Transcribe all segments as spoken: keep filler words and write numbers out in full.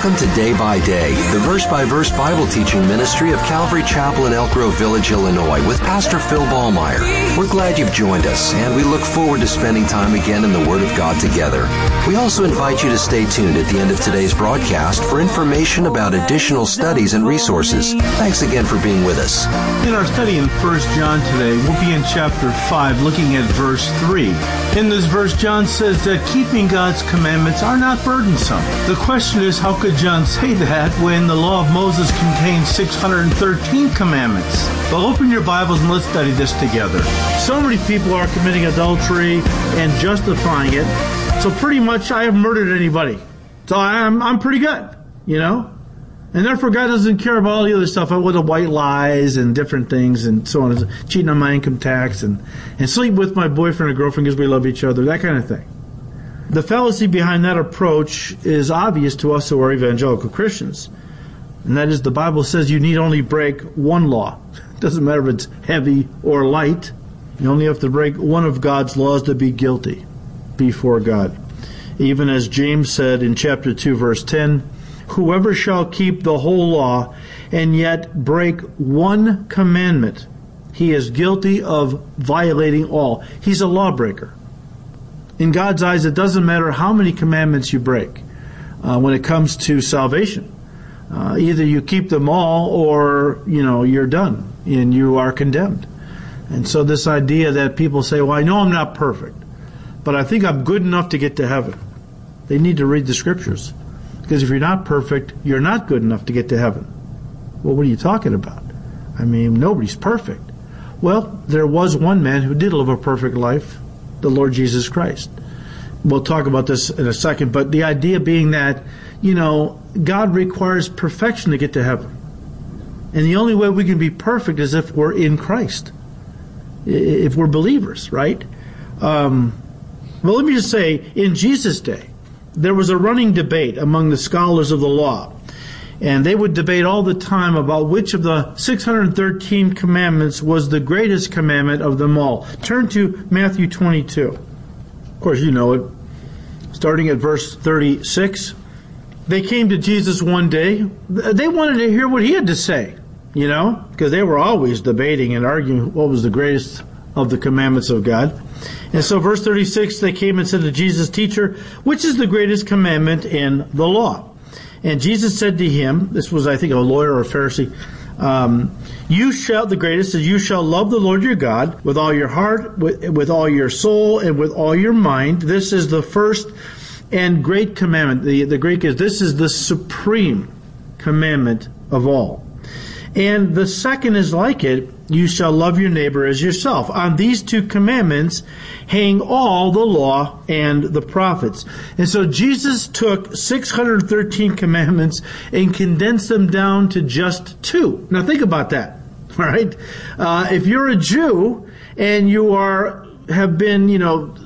Welcome to Day by Day, the verse-by-verse Bible teaching ministry of Calvary Chapel in Elk Grove Village, Illinois, with Pastor Phil Ballmeyer. We're glad you've joined us, and we look forward to spending time again in the Word of God together. We also invite you to stay tuned at the end of today's broadcast for information about additional studies and resources. Thanks again for being with us. In our study in First John today, we'll be in chapter five, looking at verse three. In this verse, John says that keeping God's commandments are not burdensome. The question is, how could John say that when the law of Moses contains six hundred thirteen commandments? Well, open your Bibles and let's study this together. So many people are committing adultery and justifying it. So pretty much I haven't murdered anybody. So I'm I'm pretty good, you know? And therefore God doesn't care about all the other stuff, with the white lies and different things and so on, cheating on my income tax and, and sleep with my boyfriend or girlfriend because we love each other, that kind of thing. The fallacy behind that approach is obvious to us who are evangelical Christians. And that is, the Bible says you need only break one law. It doesn't matter if it's heavy or light. You only have to break one of God's laws to be guilty before God. Even as James said in chapter two, verse ten, whoever shall keep the whole law and yet break one commandment, he is guilty of violating all. He's a lawbreaker. In God's eyes, it doesn't matter how many commandments you break uh, when it comes to salvation. Uh, either you keep them all or, you know, you're done and you are condemned. And so this idea that people say, well, I know I'm not perfect, but I think I'm good enough to get to heaven. They need to read the scriptures. Because if you're not perfect, you're not good enough to get to heaven. Well, what are you talking about? I mean, nobody's perfect. Well, there was one man who did live a perfect life, the Lord Jesus Christ. We'll talk about this in a second, but the idea being that, you know, God requires perfection to get to heaven. And the only way we can be perfect is if we're in Christ. If we're believers, right? Um, well, let me just say, in Jesus' day, there was a running debate among the scholars of the law. And they would debate all the time about which of the six hundred thirteen commandments was the greatest commandment of them all. Turn to Matthew twenty-two. Of course, you know it. Starting at verse thirty-six. They came to Jesus one day. They wanted to hear what he had to say, you know, because they were always debating and arguing what was the greatest of the commandments of God. And so verse thirty-six, they came and said to Jesus, Teacher, which is the greatest commandment in the law? And Jesus said to him, this was, I think, a lawyer or a Pharisee, um, you shall, the greatest is, you shall love the Lord your God with all your heart, with, with all your soul, and with all your mind. This is the first and great commandment. The, the Greek is, this is the supreme commandment of all. And the second is like it, you shall love your neighbor as yourself. On these two commandments hang all the law and the prophets. And so Jesus took six hundred thirteen commandments and condensed them down to just two. Now think about that. All right? Uh, if you're a Jew and you are have been, you know,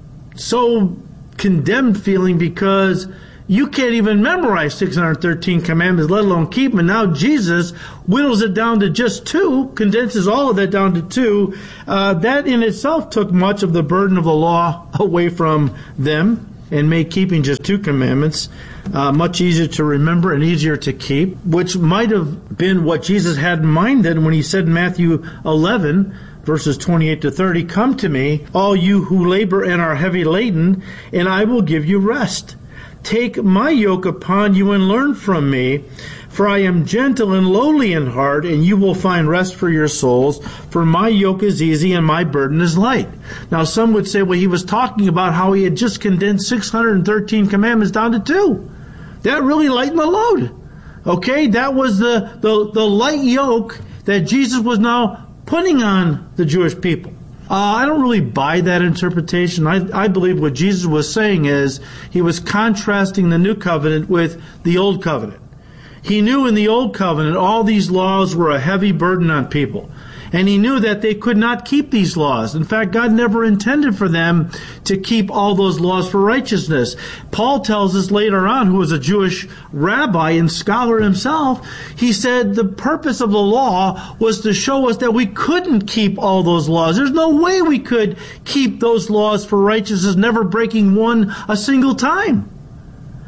so condemned feeling because you can't even memorize six hundred thirteen commandments, let alone keep them. And now Jesus whittles it down to just two, condenses all of that down to two. Uh, that in itself took much of the burden of the law away from them and made keeping just two commandments uh, much easier to remember and easier to keep, which might have been what Jesus had in mind then when he said in Matthew eleven, verses twenty-eight to thirty, come to me, all you who labor and are heavy laden, and I will give you rest. Take my yoke upon you and learn from me, for I am gentle and lowly in heart, and you will find rest for your souls, for my yoke is easy and my burden is light. Now some would say, well, he was talking about how he had just condensed six hundred thirteen commandments down to two. That really lightened the load. Okay, that was the, the, the light yoke that Jesus was now putting on the Jewish people. Uh, I don't really buy that interpretation. I, I believe what Jesus was saying is he was contrasting the new covenant with the old covenant. He knew in the old covenant all these laws were a heavy burden on people. And he knew that they could not keep these laws. In fact, God never intended for them to keep all those laws for righteousness. Paul tells us later on, who was a Jewish rabbi and scholar himself, he said the purpose of the law was to show us that we couldn't keep all those laws. There's no way we could keep those laws for righteousness, never breaking one a single time.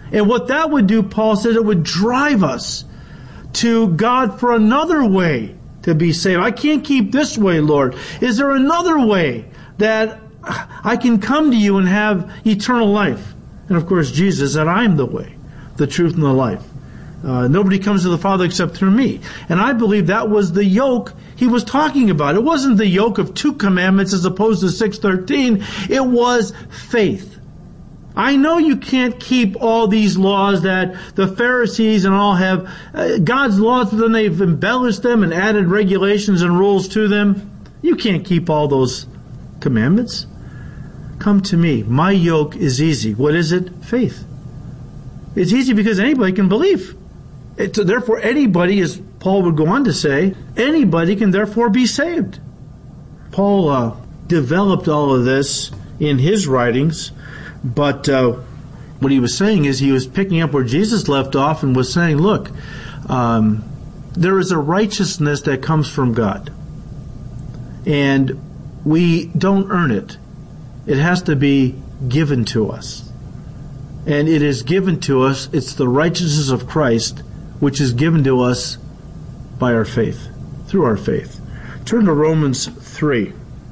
And what that would do, Paul says, it would drive us to God for another way to be saved. I can't keep this way, Lord. Is there another way that I can come to you and have eternal life? And of course, Jesus said, I am the way, the truth, and the life. Uh, nobody comes to the Father except through me. And I believe that was the yoke he was talking about. It wasn't the yoke of two commandments as opposed to six thirteen. It was faith. I know you can't keep all these laws that the Pharisees and all have. Uh, God's laws, but then they've embellished them and added regulations and rules to them. You can't keep all those commandments. Come to me. My yoke is easy. What is it? Faith. It's easy because anybody can believe. It, so therefore, anybody, as Paul would go on to say, anybody can therefore be saved. Paul uh, developed all of this in his writings, but uh, what he was saying is he was picking up where Jesus left off and was saying, look, um, there is a righteousness that comes from God, and we don't earn it. It has to be given to us. And it is given to us, it's the righteousness of Christ, which is given to us by our faith, through our faith. Turn to Romans three.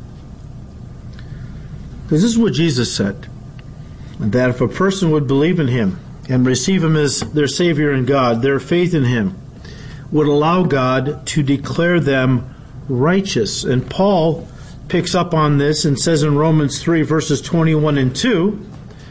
Because this is what Jesus said, that if a person would believe in him and receive him as their Savior and God, their faith in him would allow God to declare them righteous. And Paul picks up on this and says in Romans three, verses twenty-one and two,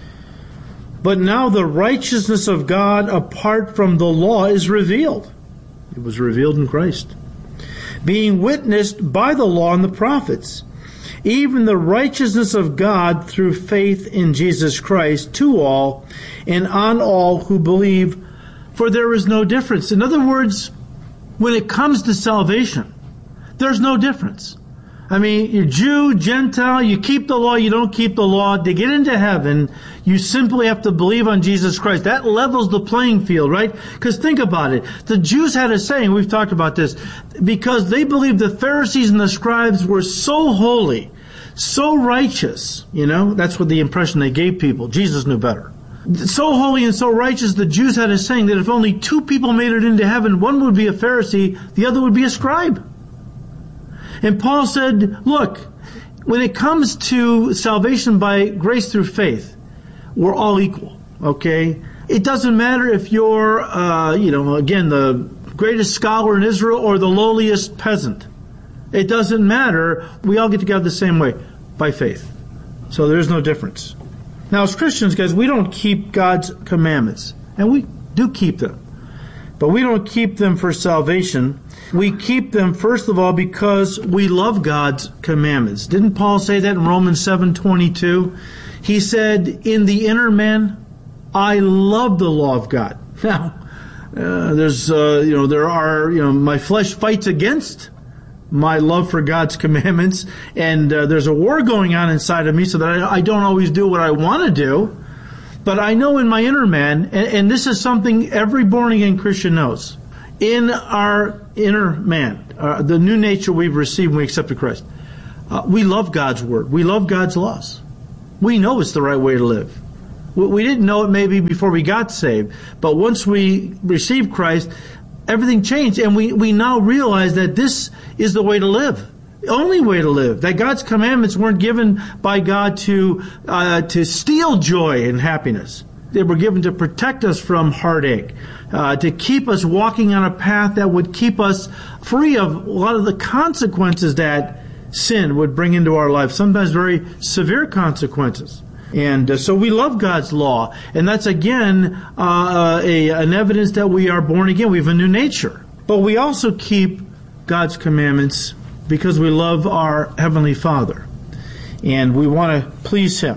but now the righteousness of God apart from the law is revealed. It was revealed in Christ, being witnessed by the law and the prophets, even the righteousness of God through faith in Jesus Christ to all and on all who believe, for there is no difference. In other words, when it comes to salvation, there's no difference. I mean, you're Jew, Gentile, you keep the law, you don't keep the law. To get into heaven, you simply have to believe on Jesus Christ. That levels the playing field, right? Because think about it. The Jews had a saying, we've talked about this, because they believed the Pharisees and the scribes were so holy, so righteous, you know, that's what the impression they gave people. Jesus knew better. So holy and so righteous, the Jews had a saying that if only two people made it into heaven, one would be a Pharisee, the other would be a scribe. And Paul said, look, when it comes to salvation by grace through faith, we're all equal, okay? It doesn't matter if you're, uh, you know, again, the greatest scholar in Israel or the lowliest peasant. It doesn't matter. We all get together the same way, by faith. So there's no difference. Now, as Christians, guys, we don't keep God's commandments. And we do keep them. But we don't keep them for salvation. We keep them, first of all, because we love God's commandments. Didn't Paul say that in Romans seven twenty-two? He said, in the inner man, I love the law of God. Now, uh, there's, uh, you know, there are, you know, my flesh fights against my love for God's commandments, and uh, there's a war going on inside of me so that I, I don't always do what I want to do. But I know in my inner man, and, and this is something every born-again Christian knows, in our inner man, uh, the new nature we've received when we accepted Christ, uh, we love God's word. We love God's laws. We know it's the right way to live. We, we didn't know it maybe before we got saved, but once we received Christ, everything changed, and we, we now realize that this is the way to live. The only way to live. That God's commandments weren't given by God to uh, to steal joy and happiness. They were given to protect us from heartache, uh, to keep us walking on a path that would keep us free of a lot of the consequences that sin would bring into our life, sometimes very severe consequences. And uh, so we love God's law, and that's again uh, a, an evidence that we are born again. We have a new nature. But we also keep God's commandments because we love our Heavenly Father, and we want to please Him.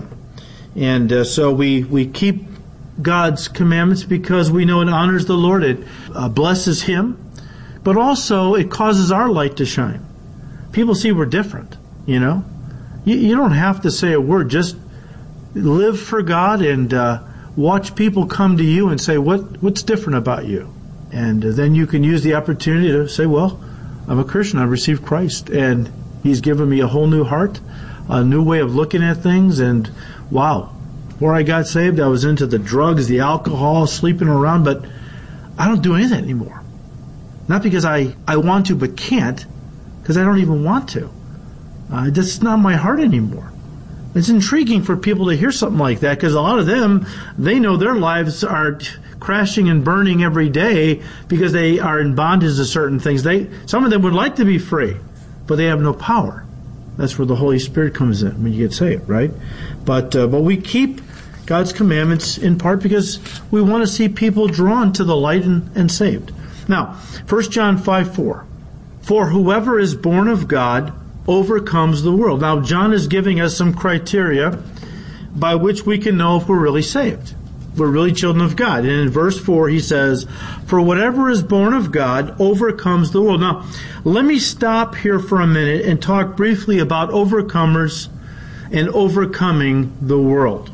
And uh, so we, we keep God's commandments because we know it honors the Lord, it uh, blesses Him, but also it causes our light to shine. People see we're different, you know. You, you don't have to say a word, just live for God and uh, watch people come to you and say, what what's different about you? And uh, then you can use the opportunity to say, well, I'm a Christian. I've received Christ, and He's given me a whole new heart, a new way of looking at things, and wow, Before I got saved, I was into the drugs, the alcohol, sleeping around, but I don't do any of that anymore. Not because I, I want to but can't, because I don't even want to. Uh, that's not my heart anymore. It's intriguing for people to hear something like that, because a lot of them, they know their lives are crashing and burning every day because they are in bondage to certain things. They, some of them would like to be free, but they have no power. That's where the Holy Spirit comes in when you get saved, right? But uh, but we keep God's commandments in part because we want to see people drawn to the light and, and saved. Now, First John five four. For whoever is born of God overcomes the world. Now, John is giving us some criteria by which we can know if we're really saved. We're really children of God. And in verse four, he says, for whatever is born of God overcomes the world. Now, let me stop here for a minute and talk briefly about overcomers and overcoming the world.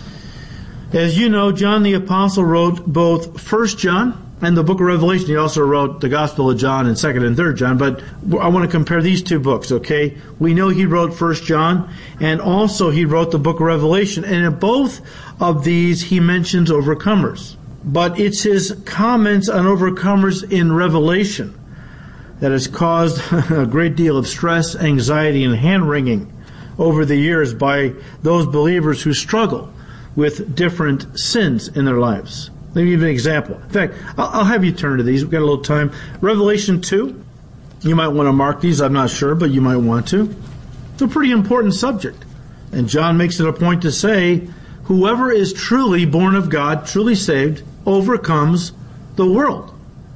As you know, John the Apostle wrote both First John and the book of Revelation. He also wrote the Gospel of John and Second and Third John. But I want to compare these two books, okay? We know he wrote First John, and also he wrote the book of Revelation. And in both of these, he mentions overcomers. But it's his comments on overcomers in Revelation that has caused a great deal of stress, anxiety, and hand-wringing over the years by those believers who struggle with different sins in their lives. Let me give you an example. In fact, I'll have you turn to these. We've got a little time. Revelation two. You might want to mark these. I'm not sure, but you might want to. It's a pretty important subject. And John makes it a point to say, whoever is truly born of God, truly saved, overcomes the world.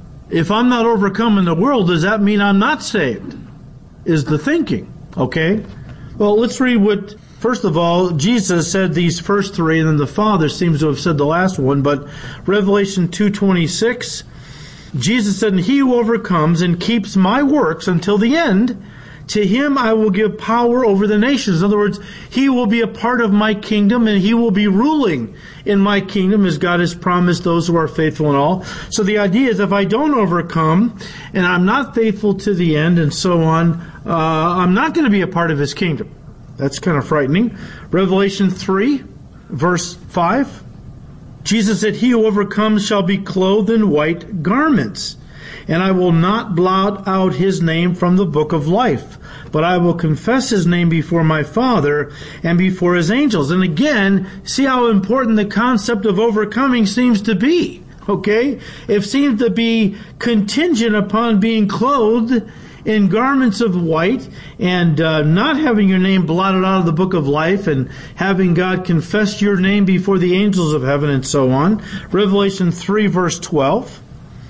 If I'm not overcoming the world, does that mean I'm not saved? Is the thinking. Okay? Well, let's read what... First of all, Jesus said these first three, and then the Father seems to have said the last one. But Revelation two twenty-six, Jesus said, and he who overcomes and keeps my works until the end, to him I will give power over the nations. In other words, he will be a part of my kingdom, and he will be ruling in my kingdom as God has promised those who are faithful in all. So the idea is if I don't overcome, and I'm not faithful to the end, and so on, uh, I'm not going to be a part of his kingdom. That's kind of frightening. Revelation three, verse five. Jesus said, he who overcomes shall be clothed in white garments, and I will not blot out his name from the book of life, but I will confess his name before my Father and before his angels. And again, see how important the concept of overcoming seems to be. Okay? It seems to be contingent upon being clothed in garments of white, and uh, not having your name blotted out of the book of life, and having God confess your name before the angels of heaven, and so on. Revelation three, verse twelve.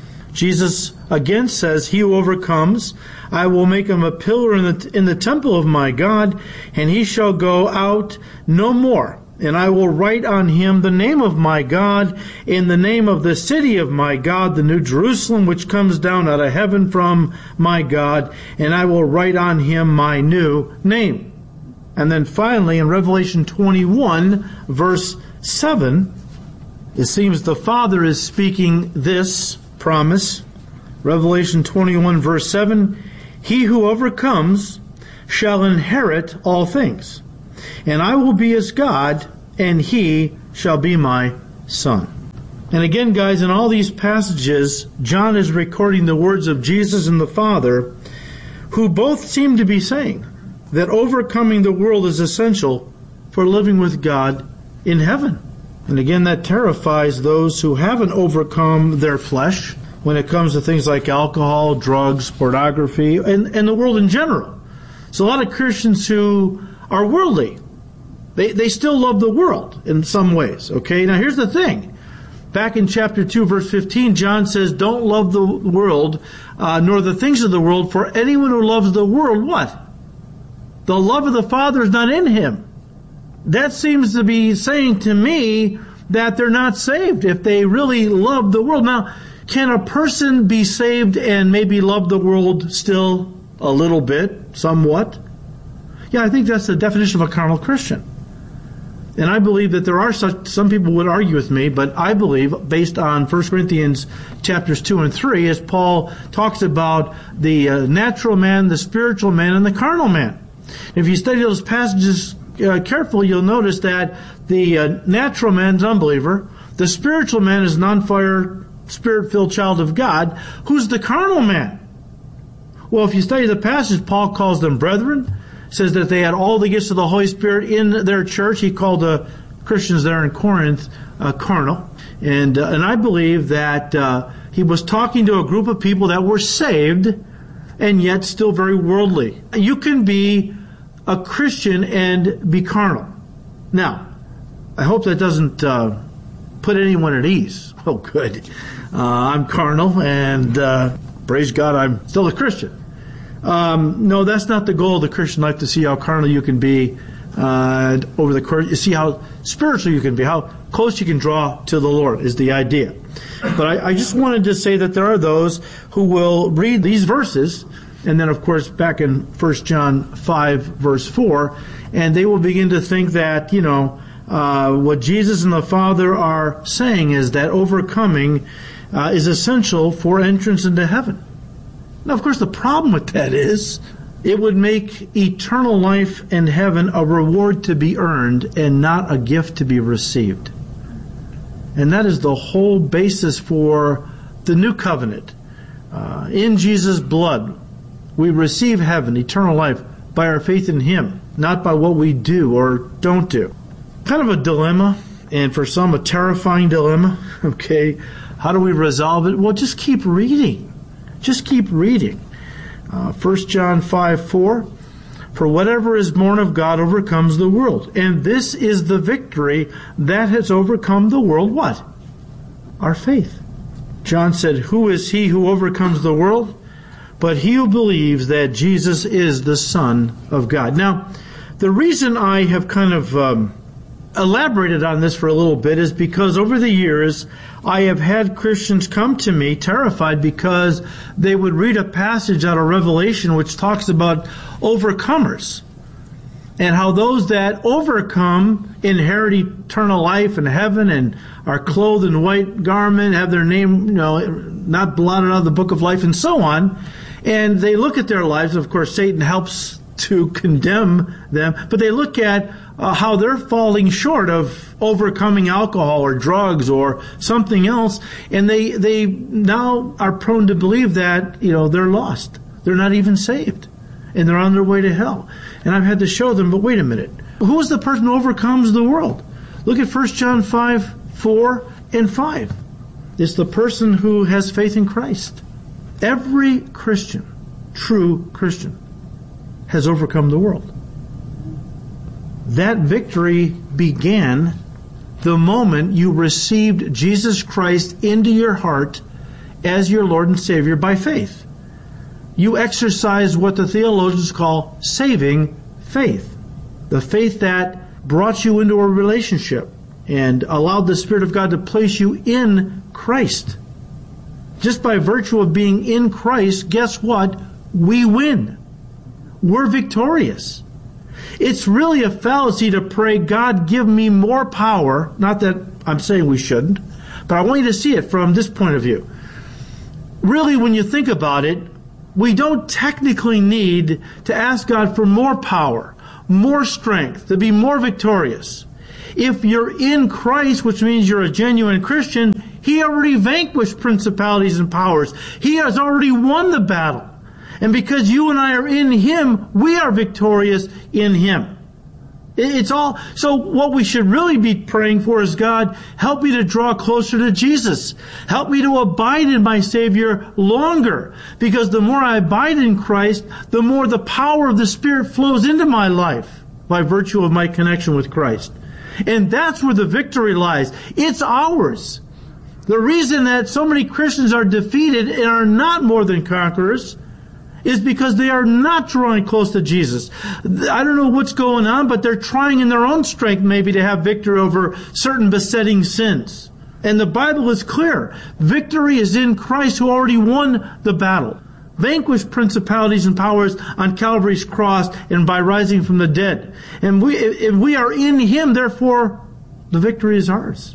Jesus again says, he who overcomes, I will make him a pillar in the, in the temple of my God, and he shall go out no more. And I will write on him the name of my God, in the name of the city of my God, the New Jerusalem, which comes down out of heaven from my God, and I will write on him my new name. And then finally, in Revelation twenty-one, verse seven, it seems the Father is speaking this promise. Revelation twenty-one, verse seven, he who overcomes shall inherit all things, and I will be his God, and he shall be my son. And again, guys, in all these passages, John is recording the words of Jesus and the Father, who both seem to be saying that overcoming the world is essential for living with God in heaven. And again, that terrifies those who haven't overcome their flesh when it comes to things like alcohol, drugs, pornography, and, and the world in general. So a lot of Christians who are worldly, They they still love the world in some ways, okay? Now here's the thing. Back in chapter two, verse fifteen, John says, don't love the world, uh, nor the things of the world, for anyone who loves the world, what? The love of the Father is not in him. That seems to be saying to me that they're not saved if they really love the world. Now, can a person be saved and maybe love the world still a little bit, somewhat? Yeah, I think that's the definition of a carnal Christian. And I believe that there are such, some people would argue with me, but I believe, based on First Corinthians chapters two and three, as Paul talks about the uh, natural man, the spiritual man, and the carnal man. If you study those passages uh, carefully, you'll notice that The uh, natural man is an unbeliever. The spiritual man is a non-fire, spirit-filled child of God. Who's the carnal man? Well, if you study the passage, Paul calls them brethren, says that they had all the gifts of the Holy Spirit in their church. He called the Christians there in Corinth uh, carnal. And, uh, and I believe that uh, he was talking to a group of people that were saved and yet still very worldly. You can be a Christian and be carnal. Now, I hope that doesn't uh, put anyone at ease. Oh, good. Uh, I'm carnal, and uh, praise God, I'm still a Christian. Um, no, that's not the goal of the Christian life, to see how carnal you can be uh, over the course. You see how spiritual you can be, how close you can draw to the Lord is the idea. But I, I just wanted to say that there are those who will read these verses, and then, of course, back in First John five, verse four, and they will begin to think that, you know, Uh, what Jesus and the Father are saying is that overcoming uh, is essential for entrance into heaven. Now, of course, the problem with that is it would make eternal life in heaven a reward to be earned and not a gift to be received. And that is the whole basis for the new covenant. Uh, in Jesus' blood, we receive heaven, eternal life, by our faith in Him, not by what we do or don't do. Kind of a dilemma, and for some a terrifying dilemma. Okay, how do we resolve it? Well, just keep reading. Just keep reading. Uh, First John five four, for whatever is born of God overcomes the world. And this is the victory that has overcome the world. What? Our faith. John said, who is he who overcomes the world? But he who believes that Jesus is the Son of God. Now, the reason I have kind of Um, elaborated on this for a little bit is because over the years I have had Christians come to me terrified because they would read a passage out of Revelation which talks about overcomers and how those that overcome inherit eternal life in heaven and are clothed in white garment, have their name, you know, not blotted out of the book of life, and so on. And they look at their lives. Of course, Satan helps to condemn them, but they look at uh, how they're falling short of overcoming alcohol or drugs or something else, and they they now are prone to believe that, you know, they're lost. They're not even saved, and they're on their way to hell. And I've had to show them, but wait a minute, who is the person who overcomes the world? Look at First John five, four, and five. It's the person who has faith in Christ. Every Christian, true Christian, has overcome the world. That victory began the moment you received Jesus Christ into your heart as your Lord and Savior by faith. You exercised what the theologians call saving faith. The faith that brought you into a relationship and allowed the Spirit of God to place you in Christ. Just by virtue of being in Christ, guess what? We win. We're victorious. It's really a fallacy to pray, God, give me more power. Not that I'm saying we shouldn't, but I want you to see it from this point of view. Really, when you think about it, we don't technically need to ask God for more power, more strength, to be more victorious. If you're in Christ, which means you're a genuine Christian, He already vanquished principalities and powers. He has already won the battle. And because you and I are in Him, we are victorious in Him. It's all, so what we should really be praying for is, God, help me to draw closer to Jesus. Help me to abide in my Savior longer. Because the more I abide in Christ, the more the power of the Spirit flows into my life by virtue of my connection with Christ. And that's where the victory lies. It's ours. The reason that so many Christians are defeated and are not more than conquerors is because they are not drawing close to Jesus. I don't know what's going on, but they're trying in their own strength maybe to have victory over certain besetting sins. And the Bible is clear. Victory is in Christ, who already won the battle, vanquished principalities and powers on Calvary's cross and by rising from the dead. And we, if we are in Him, therefore, the victory is ours.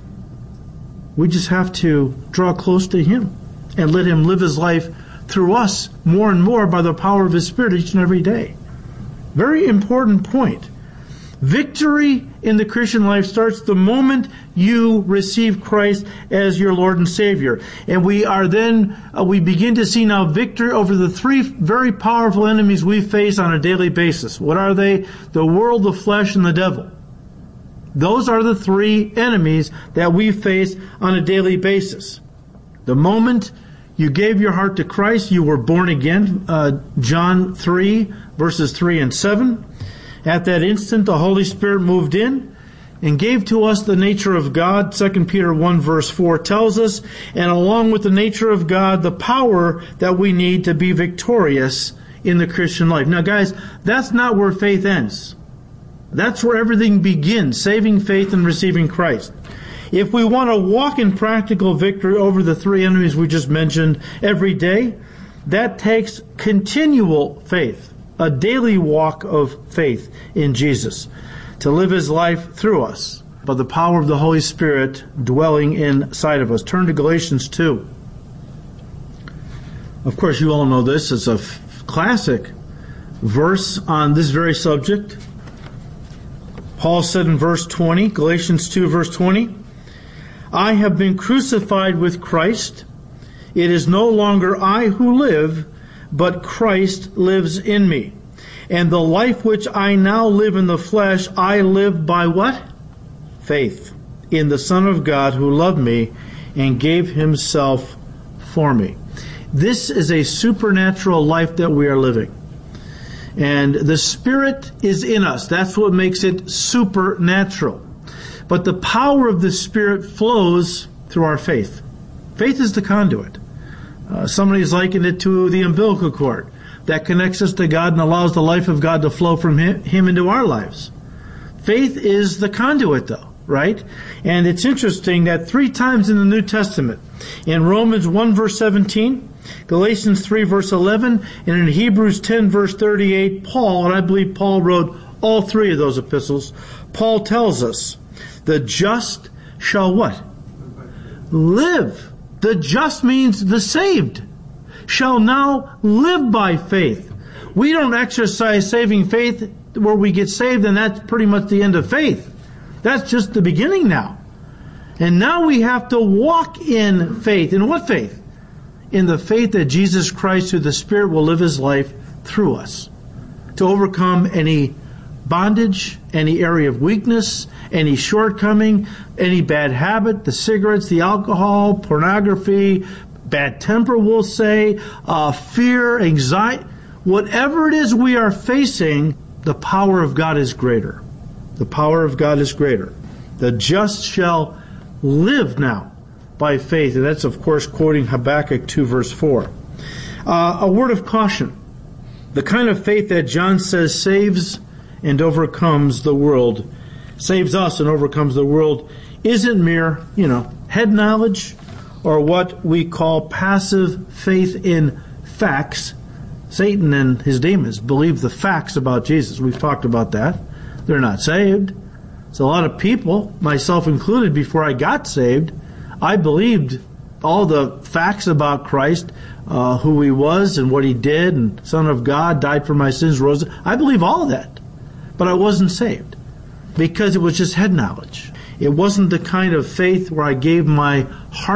We just have to draw close to Him and let Him live His life through us more and more by the power of His Spirit each and every day. Very important point. Victory in the Christian life starts the moment you receive Christ as your Lord and Savior. And we are then, uh, we begin to see now victory over the three very powerful enemies we face on a daily basis. What are they? The world, the flesh, and the devil. Those are the three enemies that we face on a daily basis. The moment you gave your heart to Christ, you were born again. Uh, John three, verses three and seven. At that instant, the Holy Spirit moved in and gave to us the nature of God. Second Peter one, verse four tells us, and along with the nature of God, the power that we need to be victorious in the Christian life. Now, guys, that's not where faith ends. That's where everything begins, saving faith and receiving Christ. If we want to walk in practical victory over the three enemies we just mentioned every day, that takes continual faith. A daily walk of faith in Jesus to live His life through us by the power of the Holy Spirit dwelling inside of us. Turn to Galatians two. Of course, you all know this. It's a f- classic verse on this very subject. Paul said in verse twenty, Galatians two, verse twenty, I have been crucified with Christ. It is no longer I who live, but Christ lives in me. And the life which I now live in the flesh, I live by what? Faith in the Son of God who loved me and gave Himself for me. This is a supernatural life that we are living. And the Spirit is in us. That's what makes it supernatural. But the power of the Spirit flows through our faith. Faith is the conduit. Uh, somebody's likened it to the umbilical cord that connects us to God and allows the life of God to flow from Him, him into our lives. Faith is the conduit, though, right? And it's interesting that three times in the New Testament, in Romans one, verse seventeen, Galatians three, verse eleven, and in Hebrews ten, verse thirty-eight, Paul, and I believe Paul wrote all three of those epistles, Paul tells us, the just shall what? Live. The just means the saved shall now live by faith. We don't exercise saving faith where we get saved and that's pretty much the end of faith. That's just the beginning now. And now we have to walk in faith. In what faith? In the faith that Jesus Christ through the Spirit will live His life through us to overcome any bondage, any area of weakness, any shortcoming, any bad habit, the cigarettes, the alcohol, pornography, bad temper, we'll say, uh, fear, anxiety. Whatever it is we are facing, the power of God is greater. The power of God is greater. The just shall live now by faith. And that's, of course, quoting Habakkuk two, verse four. Uh, a word of caution. The kind of faith that John says saves and overcomes the world, saves us and overcomes the world, isn't mere, you know, head knowledge or what we call passive faith in facts. Satan and his demons believe the facts about Jesus. We've talked about that. They're not saved. So a lot of people, myself included, before I got saved, I believed all the facts about Christ, uh, who He was and what He did, and Son of God, died for my sins, rose. I believe all of that. But I wasn't saved because it was just head knowledge. It wasn't the kind of faith where I gave my heart